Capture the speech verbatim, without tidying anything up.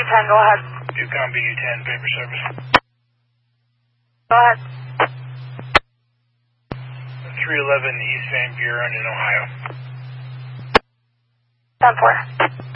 ten, go ahead. Yukon B U ten, paper service. Go ahead. three eleven East Van Buren in Ohio. ten four.